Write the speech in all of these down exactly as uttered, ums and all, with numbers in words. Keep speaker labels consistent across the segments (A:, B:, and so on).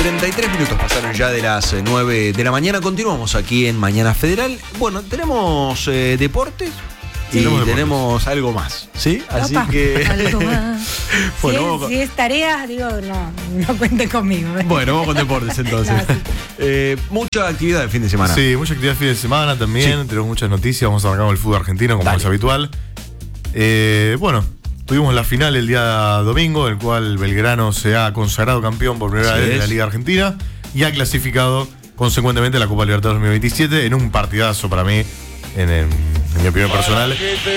A: treinta y tres minutos pasaron ya de las nueve de la mañana. Continuamos aquí en Mañana Federal. Bueno, tenemos eh, deportes y
B: Sí.
A: tenemos,
B: Tenemos
A: algo más, ¿sí? Así
C: Opa,
A: que...
C: algo más.
A: Bueno,
C: si,
A: vamos
C: es,
A: con-
C: si es tarea, digo, no, no cuente conmigo.
A: Bueno, vamos con deportes entonces.
C: No, sí.
A: Eh, mucha actividad el fin de semana.
B: Sí, mucha actividad fin de semana también.
A: Sí.
B: Tenemos muchas noticias. Vamos a arrancar con el fútbol argentino, como
A: Dale.
B: es habitual. Eh, bueno, tuvimos la final el día domingo, en el cual Belgrano se ha consagrado campeón por primera
A: Así
B: vez de
A: es.
B: la Liga Argentina y ha clasificado consecuentemente a la Copa Libertadores dos mil veintisiete en un partidazo para mí, en, en- en mi opinión personal.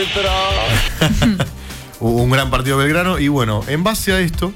B: Hubo un gran partido de Belgrano y bueno, en base a esto,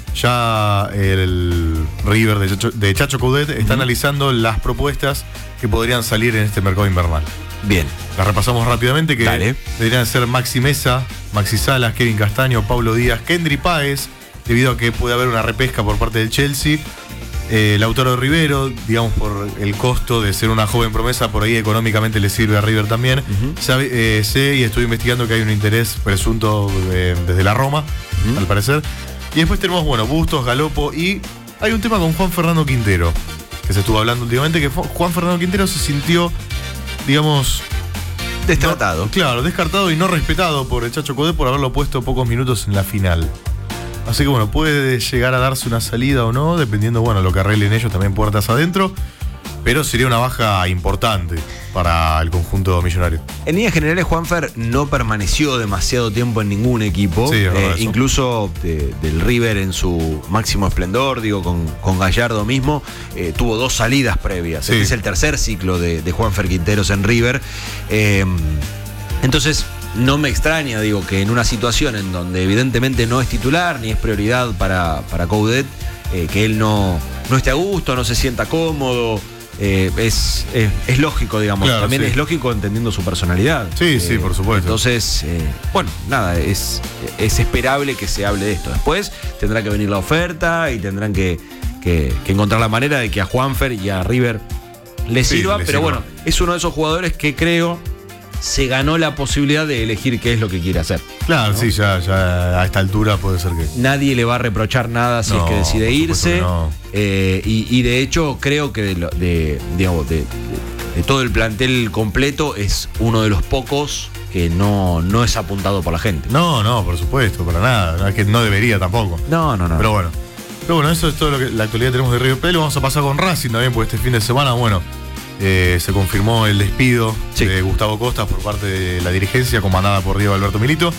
B: ya el River de Chacho, de Chacho Coudet está analizando las propuestas que podrían salir en este mercado invernal.
A: Bien.
B: Las repasamos rápidamente, que
A: Dale.
B: deberían ser Maxi Mesa, Maxi Salas, Kevin Castaño, Pablo Díaz, Kendry Páez, debido a que puede haber una repesca por parte del Chelsea. Eh, Lautaro Rivero, digamos, por el costo de ser una joven promesa, por ahí económicamente le sirve a River también.
A: Ujú.
B: Sabe- eh, sé y estoy investigando que hay un interés presunto eh, desde la Roma,
A: Ujú.
B: al parecer. Y después tenemos, bueno, Bustos, Galopo y hay un tema con Juan Fernando Quintero, que se estuvo hablando últimamente, que Fu- Juan Fernando Quintero se sintió, digamos,
A: Destratado.
B: no- claro, descartado y no respetado por el Chacho Coudet por haberlo puesto pocos minutos en la final. Así que bueno, puede llegar a darse una salida o no, dependiendo, bueno, lo que arreglen ellos también puertas adentro. Pero sería una baja importante para el conjunto millonario.
A: En líneas generales, Juanfer no permaneció demasiado tiempo en ningún equipo.
B: Sí, es verdad
A: Eh,
B: eso.
A: incluso de- del River en su máximo esplendor, digo, con, con Gallardo mismo, eh, tuvo dos salidas previas.
B: Sí.
A: Este es el tercer ciclo de, de Juanfer Quinteros en River. Eh, entonces, no me extraña, digo, que en una situación en donde evidentemente no es titular ni es prioridad para, para Coudet, eh, que él no, no esté a gusto, no se sienta cómodo. Eh, es, es, es lógico, digamos.
B: Claro,
A: También
B: sí.
A: es lógico entendiendo su personalidad.
B: Sí, sí, por supuesto.
A: Entonces, eh, bueno, nada, es, es esperable que se hable de esto. Después tendrá que venir la oferta y tendrán que, que- que encontrar la manera de que a Juanfer y a River les
B: Sí,
A: sirva.
B: les
A: Pero
B: sirva.
A: bueno, es uno de esos jugadores que creo se ganó la posibilidad de elegir qué es lo que quiere hacer.
B: Claro,
A: ¿no?
B: sí, ya, ya a esta altura puede ser que.
A: Nadie le va a reprochar nada si
B: No,
A: es que decide
B: por supuesto
A: irse.
B: que no.
A: Eh, y, y de hecho, creo que de, lo- de, digamos, de, de- de todo el plantel completo es uno de los pocos que no, no es apuntado por la gente.
B: No, no, por supuesto, para nada. No, es que no debería tampoco.
A: No, no, no.
B: Pero bueno. Pero bueno, eso es todo lo que la actualidad tenemos de River Plate. Vamos a pasar con Racing también, porque este fin de semana, bueno, eh, se confirmó el despido
A: Sí.
B: de Gustavo Costas por parte de la dirigencia comandada por Diego Alberto Milito.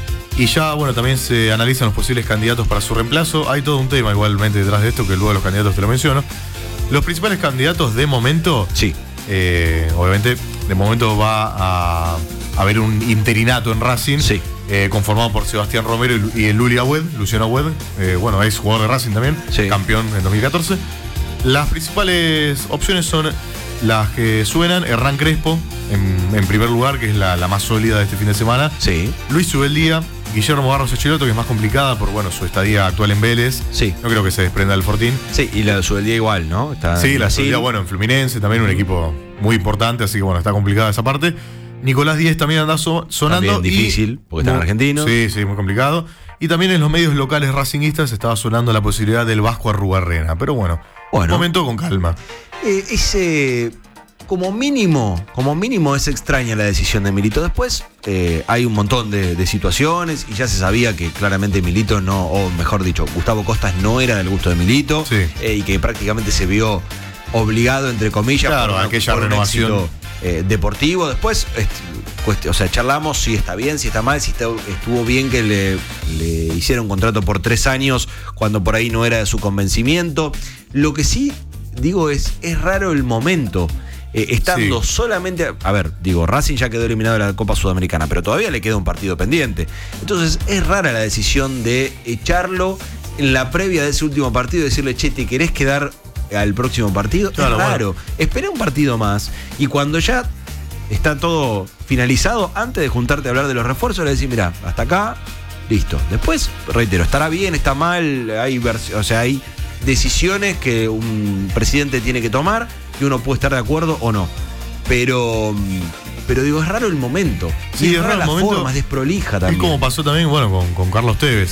B: Y ya, bueno, también se analizan los posibles candidatos para su reemplazo. Hay todo un tema igualmente detrás de esto, que luego de los candidatos te lo menciono. Los principales candidatos de momento,
A: Sí,
B: eh, obviamente, de momento va a haber un interinato en Racing.
A: sí.
B: Eh, conformado por Sebastián Romero y, Lu- y el Luli Agüed, Luciano Agüed, eh, bueno, es jugador de Racing también,
A: Sí.
B: campeón en dos mil catorce. Las principales opciones son las que suenan: Hernán Crespo, en, en primer lugar, que es la, la más sólida de este fin de semana.
A: Sí,
B: Luis Ubeldía, Guillermo Barros Echeloto, que es más complicada por bueno su estadía actual en Vélez.
A: sí.
B: No creo que se desprenda del Fortín.
A: Sí, y la de Subeldía igual, ¿no? Está
B: Sí,
A: en
B: la
A: Brasil.
B: Ubeldía, bueno, en Fluminense, también un equipo muy importante, así que bueno, está complicada esa parte. Nicolás Díez también anda so- sonando.
A: También
B: y-
A: difícil, porque están
B: Mu-
A: argentinos.
B: Sí, sí, muy complicado. Y también en los medios locales racinguistas estaba sonando la posibilidad del Vasco Arrubarrena. Pero bueno,
A: Bueno.
B: un momento con calma.
A: Eh, ese, como mínimo, como mínimo es extraña la decisión de Milito. Después eh, hay un montón de, de situaciones y ya se sabía que claramente Milito no, o mejor dicho, Gustavo Costas no era del gusto de Milito.
B: Sí.
A: eh, y que prácticamente se vio obligado, entre comillas,
B: Claro,
A: por,
B: aquella
A: por un
B: renovación.
A: éxito, eh, deportivo. Después, este, cuest- o sea, charlamos si está bien, si está mal, si está- estuvo bien que le, le hiciera un contrato por tres años cuando por ahí no era de su convencimiento. Lo que sí digo es, es raro el momento. eh, estando
B: Sí.
A: solamente, a ver, digo, Racing ya quedó eliminado de la Copa Sudamericana, pero todavía le queda un partido pendiente. Entonces es rara la decisión de echarlo en la previa de ese último partido y decirle, che, ¿te querés quedar al próximo partido?
B: Claro,
A: es raro. Esperé un partido más y cuando ya está todo finalizado, antes de juntarte a hablar de los refuerzos, le decís, mira, hasta acá, listo. Después, reitero, estará bien, está mal, hay vers- o sea, hay decisiones que un presidente tiene que tomar y uno puede estar de acuerdo o no. Pero, pero digo, es raro el momento.
B: Sí,
A: Y
B: es raro el
A: la
B: momento.
A: forma, es desprolija
B: Es
A: también.
B: como pasó también, bueno, con, con Carlos Tevez.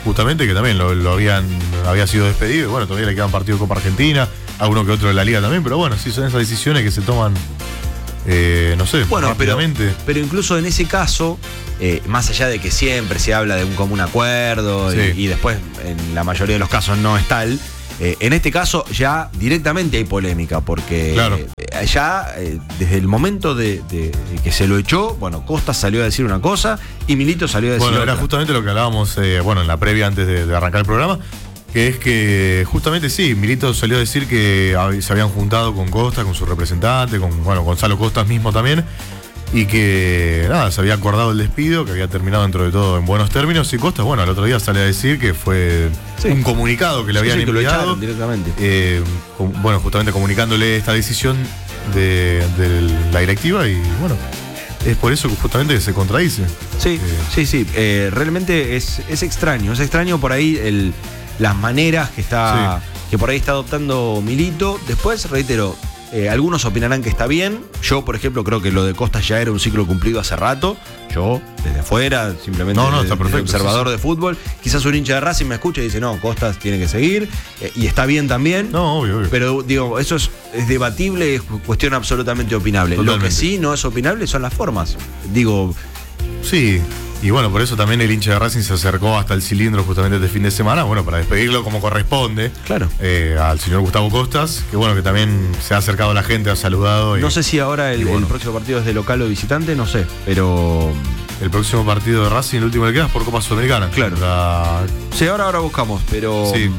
B: justamente, que también lo, lo habían había sido despedido. Y bueno, todavía le quedan partidos de Copa Argentina, alguno que otro de la Liga también, pero bueno, sí son esas decisiones que se toman, eh, no sé,
A: bueno,
B: rápidamente.
A: Pero, pero incluso en ese caso, eh, más allá de que siempre se habla de un común acuerdo
B: Sí.
A: y, y después en la mayoría de los casos no es tal, eh, en este caso ya directamente hay polémica, porque
B: Claro.
A: eh, ya eh, desde el momento de, de- de que se lo echó, bueno, Costa salió a decir una cosa y Milito salió a decir
B: Bueno,
A: otra.
B: era justamente lo que hablábamos eh, bueno, en la previa antes de, de arrancar el programa, que es que justamente sí, Milito salió a decir que hab- se habían juntado con Costa, con su representante, con bueno, Gonzalo Costas mismo también, y que nada, se había acordado el despido, que había terminado dentro de todo en buenos términos, y Costas, bueno, al otro día sale a decir que fue
A: Sí.
B: un comunicado que le
A: Sí,
B: habían
A: sí, que lo
B: enviado,
A: echaron directamente.
B: eh, com- bueno, justamente comunicándole esta decisión de, de la directiva, y bueno, es por eso que justamente se contradice.
A: Sí,
B: Eh,
A: sí, sí. eh, realmente es, es extraño. Es extraño por ahí el, las maneras que está. Que por ahí está adoptando Milito. Después, reitero, eh, algunos opinarán que está bien. Yo, por ejemplo, creo que lo de Costa ya era un ciclo cumplido hace rato. Yo, desde afuera, simplemente
B: No, no,
A: desde-
B: está perfecto,
A: desde observador
B: sí, sí.
A: de fútbol. Quizás un hincha de Racing me escucha y dice, no, Costas tiene que seguir. eh, y está bien también.
B: No, obvio, obvio.
A: Pero digo, eso es, es debatible, es cuestión absolutamente opinable. Lo que
B: Totalmente.
A: sí no es opinable son las formas. Digo,
B: Sí, y bueno, por eso también el hincha de Racing se acercó hasta el cilindro justamente este fin de semana, bueno, para despedirlo como corresponde.
A: claro.
B: eh, al señor Gustavo Costas, que bueno, que también se ha acercado a la gente, ha saludado. Y
A: No sé si ahora el,
B: y bueno.
A: el próximo partido es de local o visitante, no sé, pero.
B: el próximo partido de Racing, el último que queda, es por Copa Sudamericana.
A: Claro.
B: La-
A: Sí, ahora, ahora buscamos, pero.
B: Sí.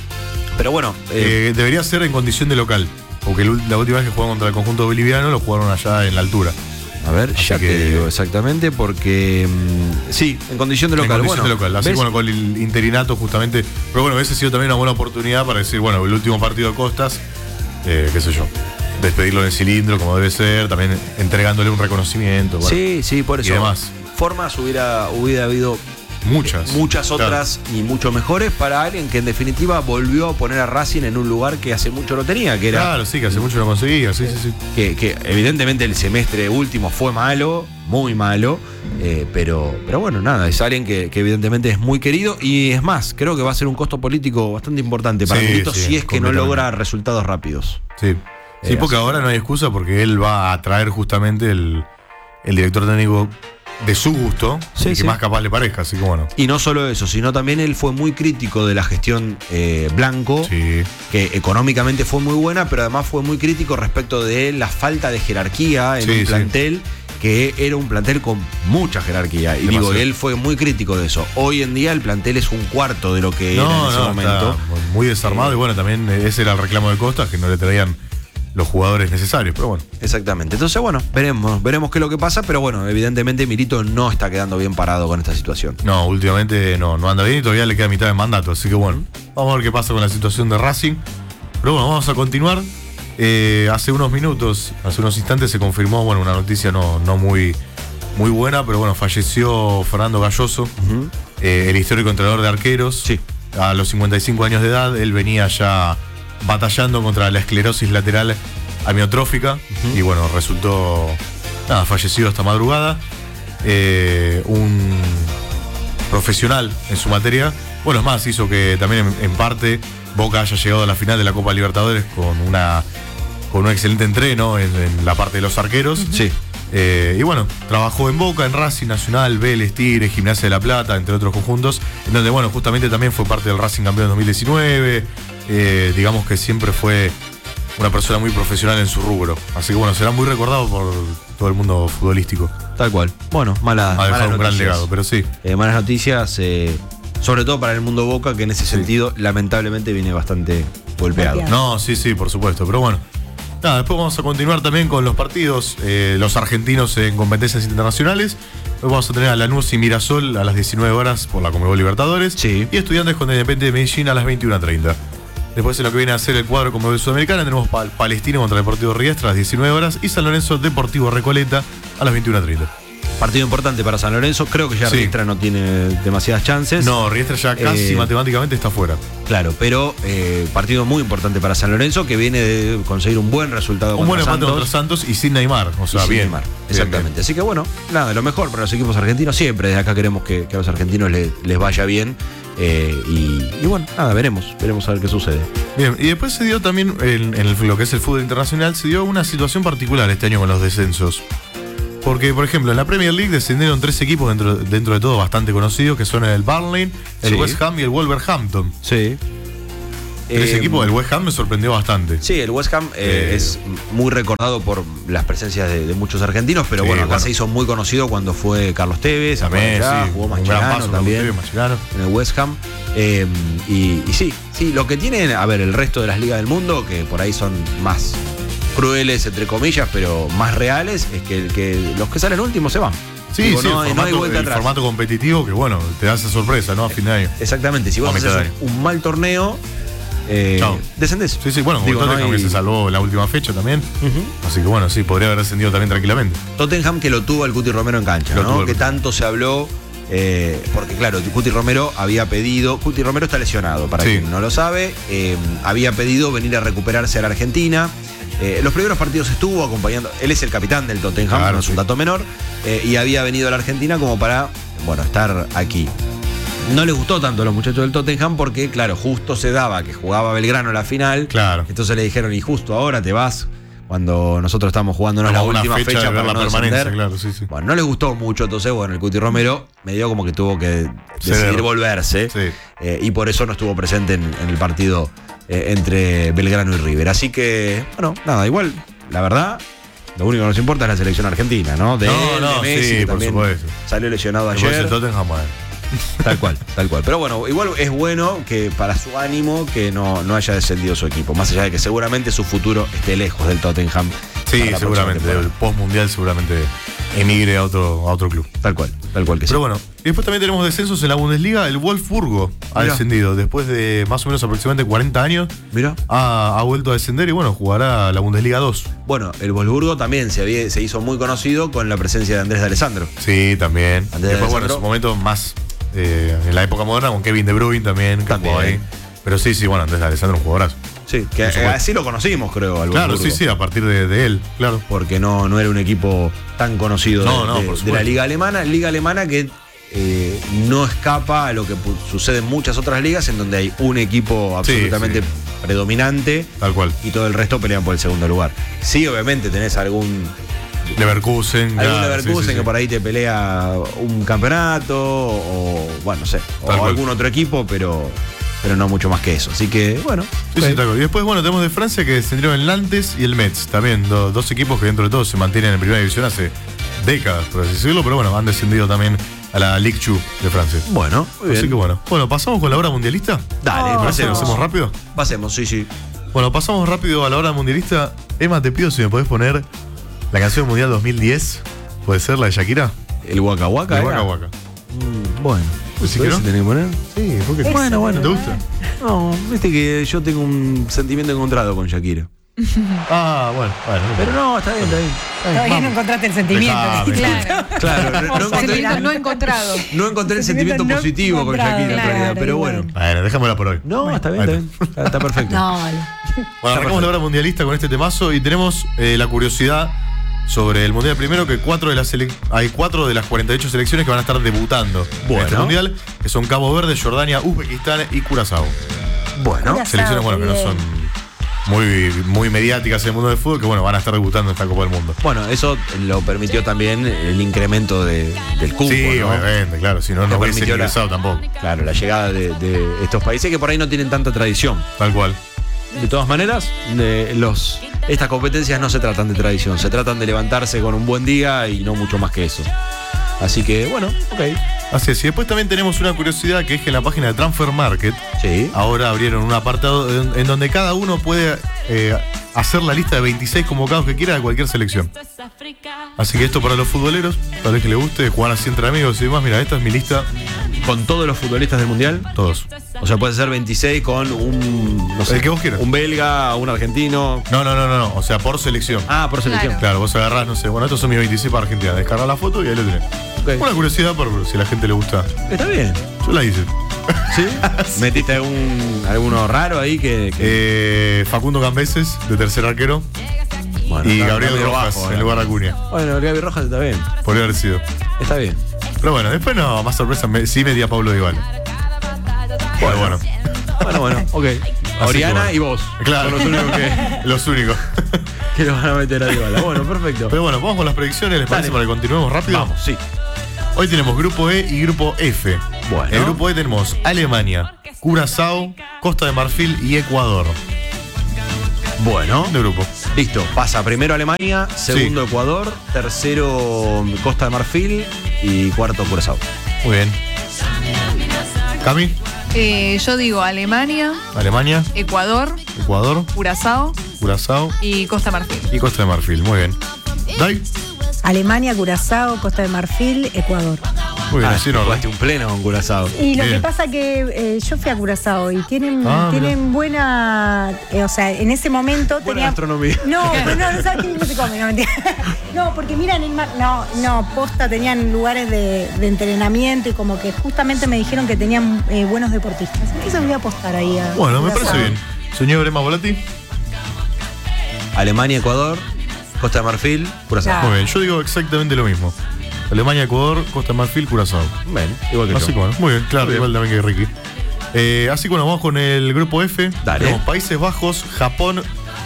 A: Pero bueno, eh,
B: eh, debería ser en condición de local, porque el ul- la última vez que jugaron contra el conjunto boliviano lo jugaron allá en la altura.
A: a ver,
B: así
A: ya
B: que-
A: te digo exactamente, porque. mm, sí, en condición de local.
B: En condición
A: bueno,
B: de local. Así
A: ¿ves?
B: bueno, con el interinato justamente. Pero bueno, hubiese sido también una buena oportunidad para decir, bueno, el último partido de Costas, eh, qué sé yo, despedirlo en el cilindro como debe ser, también entregándole un reconocimiento. Bueno,
A: Sí, sí, por
B: y
A: eso.
B: demás.
A: Formas hubiera, hubiera habido
B: Muchas.
A: muchas
B: Claro.
A: otras y mucho mejores para alguien que en definitiva volvió a poner a Racing en un lugar que hace mucho no tenía, que era.
B: Claro, sí, que hace mucho no conseguía, sí, sí, sí.
A: Que, que evidentemente el semestre último fue malo, muy malo, eh, pero, pero bueno, nada, es alguien que, que evidentemente es muy querido y es más, creo que va a ser un costo político bastante importante para
B: Sí,
A: Milito
B: sí,
A: si es que no
B: completamente.
A: logra resultados rápidos.
B: Sí, sí
A: Eh,
B: porque
A: así.
B: ahora no hay excusa porque él va a traer justamente el, el director técnico de su gusto,
A: Sí,
B: el que
A: sí.
B: más capaz le parezca, así que bueno.
A: Y no solo eso, sino también él fue muy crítico de la gestión eh, Blanco,
B: Sí,
A: que económicamente fue muy buena, pero además fue muy crítico respecto de la falta de jerarquía en
B: Sí,
A: un
B: sí.
A: plantel, que era un plantel con mucha jerarquía. Y
B: Demasiado.
A: digo, él fue muy crítico de eso. Hoy en día el plantel es un cuarto de lo que era en
B: no,
A: ese
B: no,
A: momento.
B: está muy desarmado
A: Eh,
B: y bueno, también ese era el reclamo de Costas, que no le traían los jugadores necesarios, pero bueno.
A: Exactamente. Entonces, bueno, veremos, veremos qué es lo que pasa, pero bueno, evidentemente Milito no está quedando bien parado con esta situación.
B: No, últimamente no, no anda bien y todavía le queda mitad de mandato, así que bueno, vamos a ver qué pasa con la situación de Racing. Pero bueno, vamos a continuar. Eh, hace unos minutos, hace unos instantes se confirmó, bueno, una noticia no, no muy, muy buena, pero bueno, falleció Fernando Galloso,
A: Ujú.
B: eh, el histórico entrenador de arqueros.
A: Sí.
B: A los cincuenta y cinco años de edad, él venía ya batallando contra la esclerosis lateral amiotrófica y bueno, resultó, nada, fallecido esta madrugada. Eh, un profesional en su materia. Bueno, es más, hizo que también en, en parte Boca haya llegado a la final de la Copa Libertadores con una con un excelente entreno en, en la parte de los arqueros.
A: Sí.
B: Eh, y bueno, trabajó en Boca, en Racing Nacional, Vélez, Tigre, Gimnasia de la Plata, entre otros conjuntos, en donde bueno, justamente también fue parte del Racing campeón dos mil diecinueve. Eh, digamos que siempre fue una persona muy profesional en su rubro. Así que bueno, será muy recordado por todo el mundo futbolístico.
A: Tal cual. Bueno, malas,
B: Ha dejado
A: malas
B: un gran
A: noticias.
B: legado, pero sí.
A: Eh, malas noticias, eh, sobre todo para el mundo Boca, que en ese
B: Sí.
A: sentido lamentablemente viene bastante golpeado.
C: Golpeado.
B: No, sí, sí, por supuesto. Pero bueno, nada, después vamos a continuar también con los partidos, eh, los argentinos en competencias internacionales. Hoy vamos a tener a Lanús y Mirasol a las diecinueve horas por la Conmebol Libertadores.
A: Sí.
B: Y Estudiantes con Independiente de Medellín a las veintiuna treinta. Después en lo que viene a ser el cuadro Conmebol Sudamericana tenemos Pal- Palestino contra Deportivo Riestra a las diecinueve horas y San Lorenzo Deportivo Recoleta a las veintiuna treinta.
A: Partido importante para San Lorenzo, creo que ya
B: Sí.
A: Riestra no tiene demasiadas chances.
B: No, Riestra ya casi
A: Eh,
B: matemáticamente está fuera.
A: Claro, pero eh, partido muy importante para San Lorenzo, que viene de conseguir un buen resultado
B: Un buen
A: contra
B: empate contra
A: Santos.
B: Santos y sin Neymar. O sea,
A: y sin
B: bien.
A: Neymar.
B: Bien,
A: Exactamente.
B: bien.
A: Así que bueno, nada, lo mejor para los equipos argentinos. Siempre desde acá queremos que, que a los argentinos les, les vaya bien Eh, y, y bueno, nada, veremos, veremos a ver qué sucede.
B: Bien, y después se dio también, en, en el- lo que es el fútbol internacional, se dio una situación particular este año con los descensos. Porque, por ejemplo, en la Premier League descendieron tres equipos dentro, dentro de todo bastante conocidos, que son el Burnley, el
A: Sí.
B: West Ham y el Wolverhampton.
A: Sí.
B: Tres
A: Eh,
B: equipos, el West Ham me sorprendió bastante.
A: Sí, el West Ham eh,
B: Eh,
A: es muy recordado por las presencias de, de muchos argentinos, pero
B: Sí,
A: bueno, acá
B: bueno.
A: se hizo muy conocido cuando fue Carlos Tevez,
B: También,
A: allá,
B: sí,
A: jugó
B: un gran
A: Mascherano
B: paso
A: también
B: también. Mascherano.
A: en el West Ham. Eh, y, y sí, sí, lo que tiene, a ver, el resto de las ligas del mundo, que por ahí son más crueles, entre comillas, pero más reales, es que, que los que salen últimos se van.
B: Sí,
A: Digo,
B: sí,
A: no,
B: el,
A: hay- no hay
B: formato,
A: vuelta
B: el
A: atrás.
B: formato competitivo que, bueno, te da esa sorpresa, ¿no? A fin de año.
A: Exactamente, si vos
B: A mitad
A: haces
B: de año.
A: un, un mal torneo, eh,
B: Chao.
A: descendés.
B: Sí, sí, bueno, como
A: Digo,
B: el
A: no
B: Tottenham
A: hay-
B: que se salvó la última fecha también.
A: Ujú.
B: Así que bueno, sí, podría haber descendido también tranquilamente.
A: Tottenham que lo tuvo el Cuti Romero en cancha,
B: Lo
A: ¿no?
B: tuvo el
A: Que
B: Cuti.
A: tanto se habló, eh, porque claro, el Cuti Romero había pedido, Cuti Romero está lesionado, para
B: Sí.
A: quien no lo sabe, eh, había pedido venir a recuperarse a la Argentina. Eh, los primeros partidos estuvo acompañando, él es el capitán del Tottenham,
B: Claro,
A: no es un
B: sí.
A: dato menor, eh, y había venido a la Argentina como para, bueno, estar aquí. No les gustó tanto a los muchachos del Tottenham porque, claro, justo se daba que jugaba Belgrano la final.
B: Claro.
A: Entonces le dijeron, y justo ahora te vas, cuando nosotros estamos jugándonos la
B: Como una
A: última
B: fecha
A: fecha,
B: de ver
A: para
B: la
A: no
B: permanencia,
A: descender.
B: claro, sí, sí.
A: Bueno, no les gustó mucho, entonces, bueno, el Cuti Romero me dio como que tuvo que decidir
B: Ceder.
A: volverse.
B: Sí.
A: eh, y por eso no estuvo presente en, en el partido eh, entre Belgrano y River. Así que, bueno, nada, igual, la verdad, lo único que nos importa es la selección argentina, ¿no? De
B: No,
A: él,
B: no,
A: de Messi,
B: sí,
A: que
B: por
A: también
B: supuesto.
A: salió lesionado
B: Después
A: ayer.
B: el Tottenham, bueno.
A: Tal cual, tal cual. Pero bueno, igual es bueno que para su ánimo que no, no haya descendido su equipo. Más allá de que seguramente su futuro esté lejos del Tottenham.
B: Sí,
A: para la
B: seguramente.
A: próxima
B: El
A: temporada.
B: post-mundial seguramente emigre a otro, a otro club.
A: Tal cual, tal cual que sí.
B: Pero bueno, y después también tenemos descensos en la Bundesliga. El Wolfsburgo ha
A: Mirá.
B: descendido después de más o menos aproximadamente cuarenta años.
A: Mira.
B: Ha, ha vuelto a descender y bueno, jugará la Bundesliga dos.
A: Bueno, el Wolfsburgo también se, había- se hizo muy conocido con la presencia de Andrés de Alessandro.
B: Sí, también.
A: Andrés
B: Después, bueno, en
A: Alessandro.
B: su momento más eh, en la época moderna con Kevin De Bruyne también, que
A: También.
B: jugó ahí. Pero sí, sí, bueno, Andrés de Alessandro es un jugadorazo.
A: Sí, que
B: Por supuesto.
A: así lo conocimos, creo, al
B: Claro,
A: Wolfsburgo.
B: sí, sí, a partir de, de él, claro.
A: Porque no, no era un equipo tan conocido
B: No,
A: de,
B: no,
A: de-
B: por
A: de la
B: supuesto.
A: liga alemana. Liga alemana que eh, no escapa a lo que pu- sucede en muchas otras ligas en donde hay un equipo absolutamente
B: sí.
A: predominante
B: Tal cual.
A: y todo el resto pelean por el segundo lugar. Sí, obviamente tenés algún,
B: Leverkusen.
A: algún
B: claro,
A: Leverkusen
B: sí, sí,
A: que
B: sí.
A: por ahí te pelea un campeonato o, bueno, no sé, o
B: Tal cual.
A: algún otro equipo, pero, pero no mucho más que eso. Así que, bueno.
B: Sí,
A: ok.
B: sí, tal cual. Y después, bueno, tenemos de Francia que descendieron el Nantes y el Metz. También do- dos equipos que dentro de todo se mantienen en primera división hace décadas, por así decirlo. Pero bueno, han descendido también a la Ligue dos de Francia.
A: Bueno, muy bien.
B: Así que bueno. Bueno, pasamos con la hora mundialista.
A: Dale,
C: Oh.
B: ¿Lo
A: pasemos.
B: hacemos rápido?
A: Pasemos, sí, sí.
B: Bueno, pasamos rápido a la hora mundialista. Emma, te pido si me podés poner la canción mundial dos mil diez. ¿Puede ser la de Shakira?
A: El Waka Waka.
B: De
A: era?
B: Waka Waka.
A: Mm, bueno.
B: Pues si
A: ¿Eso
B: quiero.
A: tenés que poner?
B: Sí, ¿por qué?
A: Bueno, bueno.
B: ¿No te gusta?
A: No, viste que yo tengo un sentimiento encontrado con Shakira.
B: Ah, bueno, bueno.
A: Pero no, está bien, está bien.
C: Todavía no encontraste el sentimiento.
B: Dejame.
C: Claro.
A: Claro, no, no encontré,
D: Sentimiento no encontrado.
A: no encontré el
C: Sentimiento
A: sentimiento
C: no
A: positivo con
C: encontrado,
A: Shakira en
C: claro,
A: realidad, pero bueno.
C: bueno.
B: Bueno, déjamela por hoy.
A: No, está bien,
B: Ahí
A: está bien. Está, está perfecto.
C: No, vale.
B: Bueno, arrancamos la hora mundialista con este temazo y tenemos eh, la curiosidad sobre el mundial primero que cuatro de las selec- hay cuatro de las cuarenta y ocho selecciones que van a estar debutando
A: Bueno.
B: en este mundial, que son Cabo Verde, Jordania, Uzbekistán y Curazao.
A: Bueno,
C: Curazao.
B: Selecciones bueno que no
C: bien.
B: son muy, muy mediáticas en el mundo del fútbol, que bueno, van a estar debutando en esta Copa del Mundo.
A: bueno, eso lo permitió también el incremento de- del cupo,
B: sí,
A: ¿no?
B: obviamente, claro, si no,
A: Que
B: no hubiese
A: permitió la-
B: ingresado tampoco.
A: Claro, la llegada de, de estos países que por ahí no tienen tanta tradición.
B: Tal cual.
A: De todas maneras, de los, estas competencias no se tratan de tradición, se tratan de levantarse con un buen día y no mucho más que eso. Así que, bueno, ok.
B: Así es, y después también tenemos una curiosidad que es que en la página de Transfer Market
A: Sí.
B: ahora abrieron un apartado en, en donde cada uno puede eh, hacer la lista de veintiséis convocados que quiera de cualquier selección. Así que esto para los futboleros, tal vez que les guste, jugar así entre amigos y demás. Mira, esta es mi lista,
A: Con todos los futbolistas del mundial.
B: todos.
A: O sea, puede ser veintiséis con un. No sé,
B: El que vos quieras.
A: Un belga, un argentino.
B: No, no, no, no, no, o sea, por selección.
A: Ah, por selección.
B: Claro, vos agarrás, no sé, bueno, estos son mis veintiséis para Argentina, descargás la foto y ahí lo tenés.
A: Ok.
B: Una curiosidad por si a la gente le gusta.
A: Está bien.
B: Yo la hice.
A: ¿Sí? ¿Metiste algún, alguno raro ahí que. que-
B: Eh, Facundo Cambeses, de tercer arquero,
A: bueno,
B: y
A: está-
B: Gabriel
A: está medio
B: Rojas,
A: bajo,
B: en
A: ahora.
B: lugar de Acuña.
A: Bueno, el Gaby Rojas está bien.
B: Podría haber sido.
A: Está bien.
B: Pero bueno, después no, más sorpresa, me- sí metí a Pablo Dybala. Pero bueno.
A: Bueno, bueno, ok. Oriana
B: bueno.
A: y vos.
B: Claro.
A: Son los únicos que,
B: Los únicos.
A: que lo van a meter a Dybala. Bueno, perfecto.
B: Pero bueno, vamos con las predicciones, ¿les parece?
A: Dale.
B: Para que continuemos rápido.
A: Vamos, sí.
B: Hoy tenemos grupo E y grupo F.
A: Bueno.
B: En el grupo E tenemos Alemania, Curazao, Costa de Marfil y Ecuador.
A: Bueno.
B: De grupo.
A: Listo. Pasa primero Alemania, segundo Ecuador, tercero Costa de Marfil y cuarto Curazao.
B: Muy bien. Cami,
D: Eh, yo digo Alemania,
B: Alemania,
D: Ecuador,
B: Ecuador,
D: Curazao
B: Curazao
D: y Costa Marfil.
B: y Costa de Marfil. Muy bien. Dai.
C: Alemania, Curazao, Costa de Marfil, Ecuador.
B: Muy bien,
A: Ah,
B: así no.
A: jugaste un pleno con Curazao.
C: Y lo
B: Bien.
C: que pasa que eh, yo fui a Curazao y tienen,
B: Ah,
C: tienen buena, eh, o sea, en ese momento
A: Buena
C: tenía
A: gastronomía.
C: No, pero no, no sabes qué no se come, no mentira. No, porque miran el mar, no, no, posta tenían lugares de, de entrenamiento y como que justamente me dijeron que tenían eh, buenos deportistas. Eso voy a apostar ahí a
B: Bueno, me
C: Curazao.
B: parece bien. Señor Emma Volati.
A: Alemania, Ecuador, Costa de Marfil, Curazao.
C: Claro.
B: Muy bien, yo digo exactamente lo mismo. Alemania, Ecuador, Costa de Marfil, Curazao.
A: Bien, igual que
B: Así
A: yo.
B: que bueno, muy bien, claro,
A: Muy bien.
B: igual también que Ricky. Eh, así que bueno, vamos con el grupo F.
A: Dale.
B: Tenemos Países Bajos, Japón.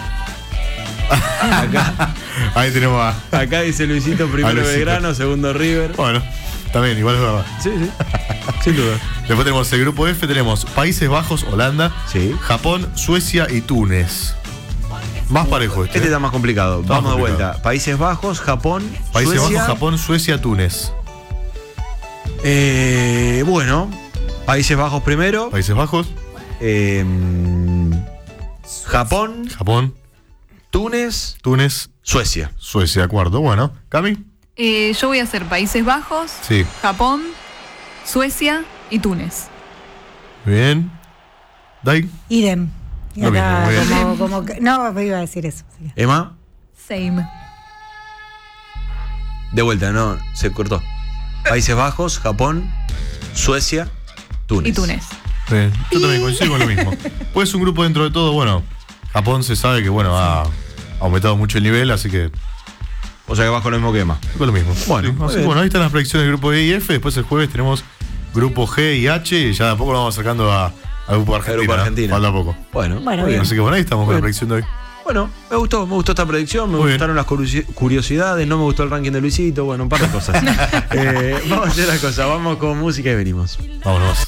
A: Acá,
B: Ahí tenemos a.
A: acá dice Luisito, primero
B: Luisito.
A: Belgrano, segundo River.
B: Bueno, también, igual es verdad.
A: Sí, sí. Sin duda.
B: Después tenemos el grupo F, tenemos Países Bajos, Holanda,
A: Sí.
B: Japón, Suecia y Túnez. Más parejo este.
A: Este
B: ¿eh?
A: está más complicado.
B: Está
A: Vamos
B: más
A: de
B: complicado.
A: vuelta. Países Bajos, Japón,
B: Países
A: Suecia.
B: Bajos, Japón, Suecia, Túnez.
A: Eh, bueno, Países Bajos primero.
B: Países Bajos,
A: Eh, Japón,
B: Japón,
A: Túnez,
B: Túnez,
A: Suecia.
B: Suecia, cuarto. Bueno, Cami.
D: Eh, yo voy a hacer Países Bajos,
B: Sí.
D: Japón, Suecia y Túnez.
B: Bien. Dai.
C: Idem. Y
B: Lo mismo,
C: acá,
B: muy bien.
C: como, como que- no, iba a decir eso. Sí.
A: Emma,
D: Same.
A: de vuelta, no, se cortó. Países Bajos, Japón, Suecia, Túnez.
D: Y Túnez.
B: Bien. Yo también coincido con lo mismo. Pues un grupo dentro de todo, bueno, Japón se sabe que bueno ha aumentado mucho el nivel, así que
A: O sea que vas con lo mismo que Emma.
B: con lo mismo.
A: Bueno,
B: Sí,
A: muy
B: así que
A: bien.
B: bueno, ahí están las predicciones del grupo E y F. Después el jueves tenemos grupo G y H y ya de a poco lo vamos sacando a, al grupo Argentina.
A: grupo Argentina.
B: Falta poco.
A: Bueno,
C: Bueno,
A: muy bien.
B: Así que bueno, ahí estamos con
A: Muy
B: la
A: bien.
B: predicción de hoy.
A: Bueno, me gustó, me gustó esta predicción, me
B: Muy bien.
A: gustaron las curiosi- curiosidades, no me gustó el ranking de Luisito, bueno, un par de cosas. Eh, vamos a hacer las cosas, vamos con música y venimos.
B: Vámonos.